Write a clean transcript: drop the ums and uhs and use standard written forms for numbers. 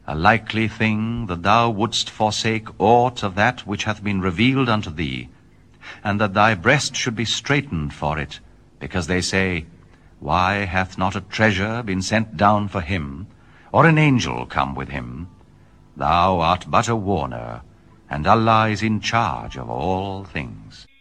a likely thing that thou wouldst forsake aught of that which hath been revealed unto thee, and that thy breast should be straitened for it, because they say, Why hath not a treasure been sent down for him, or an angel come with him? Thou art but a warner, and Allah is in charge of all things.